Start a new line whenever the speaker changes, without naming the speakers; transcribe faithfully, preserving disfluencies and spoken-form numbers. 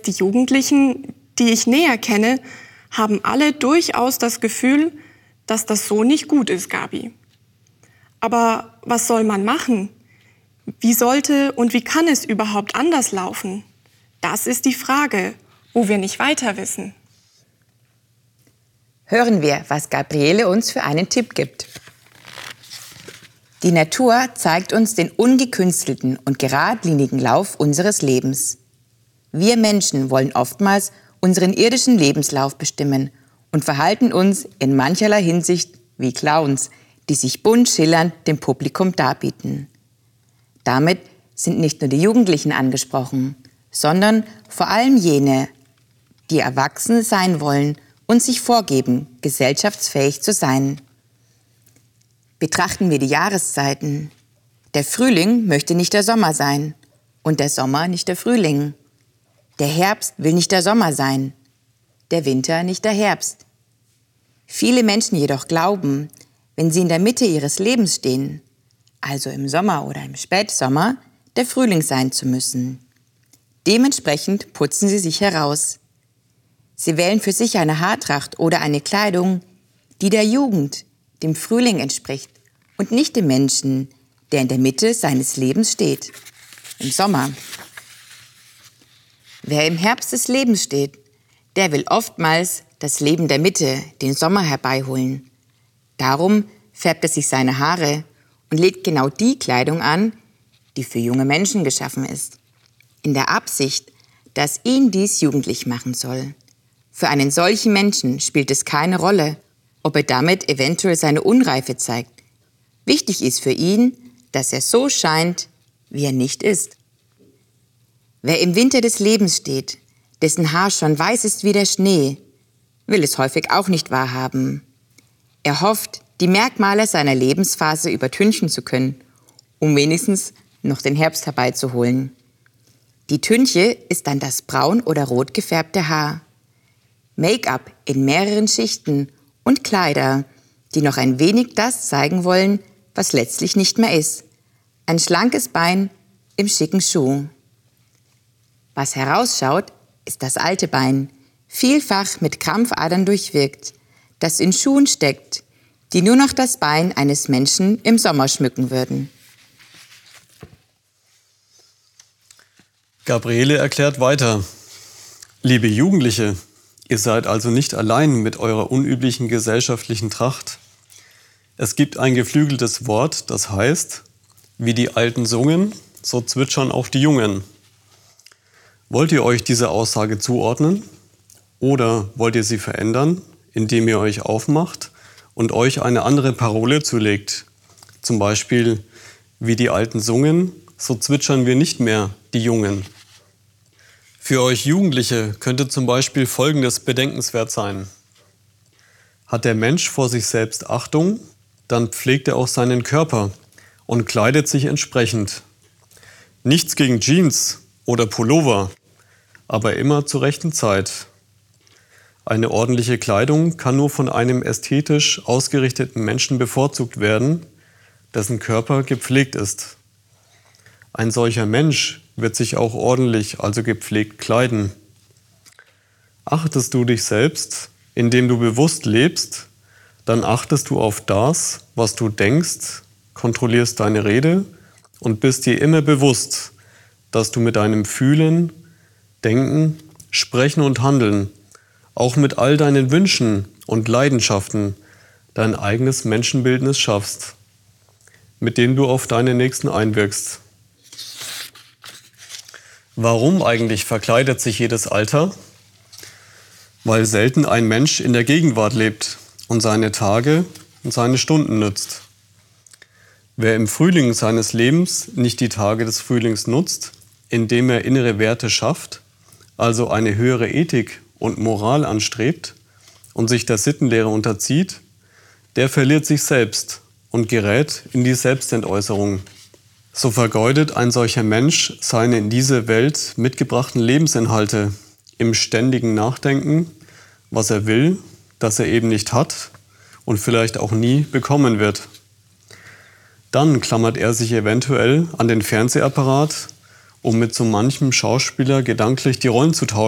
Die Jugendlichen, die ich näher kenne, haben alle durchaus das Gefühl, dass das so nicht gut ist, Gabi. Aber was soll man machen? Wie sollte und wie kann es überhaupt anders laufen? Das ist die Frage, wo wir nicht weiter wissen.
Hören wir, was Gabriele uns für einen Tipp gibt. Die Natur zeigt uns den ungekünstelten und geradlinigen Lauf unseres Lebens. Wir Menschen wollen oftmals unseren irdischen Lebenslauf bestimmen und verhalten uns in mancherlei Hinsicht wie Clowns, die sich bunt schillernd dem Publikum darbieten. Damit sind nicht nur die Jugendlichen angesprochen, sondern vor allem jene, die erwachsen sein wollen und sich vorgeben, gesellschaftsfähig zu sein. Betrachten wir die Jahreszeiten. Der Frühling möchte nicht der Sommer sein und der Sommer nicht der Frühling. Der Herbst will nicht der Sommer sein, der Winter nicht der Herbst. Viele Menschen jedoch glauben, wenn sie in der Mitte ihres Lebens stehen, also im Sommer oder im Spätsommer, der Frühling sein zu müssen. Dementsprechend putzen sie sich heraus. Sie wählen für sich eine Haartracht oder eine Kleidung, die der Jugend, dem Frühling entspricht und nicht dem Menschen, der in der Mitte seines Lebens steht, im Sommer. Wer im Herbst des Lebens steht, der will oftmals das Leben der Mitte, den Sommer herbeiholen. Darum färbt er sich seine Haare und legt genau die Kleidung an, die für junge Menschen geschaffen ist, in der Absicht, dass ihn dies jugendlich machen soll. Für einen solchen Menschen spielt es keine Rolle, ob er damit eventuell seine Unreife zeigt. Wichtig ist für ihn, dass er so scheint, wie er nicht ist. Wer im Winter des Lebens steht, dessen Haar schon weiß ist wie der Schnee, will es häufig auch nicht wahrhaben. Er hofft, die Merkmale seiner Lebensphase übertünchen zu können, um wenigstens noch den Herbst herbeizuholen. Die Tünche ist dann das braun oder rot gefärbte Haar. Make-up in mehreren Schichten und Kleider, die noch ein wenig das zeigen wollen, was letztlich nicht mehr ist. Ein schlankes Bein im schicken Schuh. Was herausschaut, ist das alte Bein, vielfach mit Krampfadern durchwirkt, das in Schuhen steckt, die nur noch das Bein eines Menschen im Sommer schmücken würden.
Gabriele erklärt weiter: Liebe Jugendliche, ihr seid also nicht allein mit eurer unüblichen gesellschaftlichen Tracht. Es gibt ein geflügeltes Wort, das heißt, wie die Alten sungen, so zwitschern auch die Jungen. Wollt ihr euch diese Aussage zuordnen oder wollt ihr sie verändern, indem ihr euch aufmacht und euch eine andere Parole zulegt? Zum Beispiel, wie die Alten sungen, so zwitschern wir nicht mehr, die Jungen. Für euch Jugendliche könnte zum Beispiel Folgendes bedenkenswert sein: Hat der Mensch vor sich selbst Achtung, dann pflegt er auch seinen Körper und kleidet sich entsprechend. Nichts gegen Jeans oder Pullover, aber immer zur rechten Zeit. Eine ordentliche Kleidung kann nur von einem ästhetisch ausgerichteten Menschen bevorzugt werden, dessen Körper gepflegt ist. Ein solcher Mensch wird sich auch ordentlich, also gepflegt, kleiden. Achtest du dich selbst, indem du bewusst lebst, dann achtest du auf das, was du denkst, kontrollierst deine Rede und bist dir immer bewusst, dass du mit deinem Fühlen, Denken, Sprechen und Handeln, auch mit all deinen Wünschen und Leidenschaften, dein eigenes Menschenbildnis schaffst, mit dem du auf deine Nächsten einwirkst. Warum eigentlich verkleidet sich jedes Alter? Weil selten ein Mensch in der Gegenwart lebt und seine Tage und seine Stunden nützt. Wer im Frühling seines Lebens nicht die Tage des Frühlings nutzt, indem er innere Werte schafft, also eine höhere Ethik und Moral anstrebt und sich der Sittenlehre unterzieht, der verliert sich selbst und gerät in die Selbstentäußerung. So vergeudet ein solcher Mensch seine in diese Welt mitgebrachten Lebensinhalte im ständigen Nachdenken, was er will, das er eben nicht hat und vielleicht auch nie bekommen wird. Dann klammert er sich eventuell an den Fernsehapparat, um mit so manchem Schauspieler gedanklich die Rollen zu tauschen.